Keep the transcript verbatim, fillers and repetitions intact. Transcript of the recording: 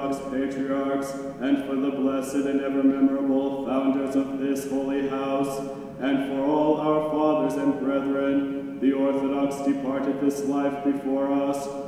Orthodox patriarchs, and for the blessed and ever-memorable founders of this holy house, and for all our fathers and brethren, the Orthodox departed this life before us,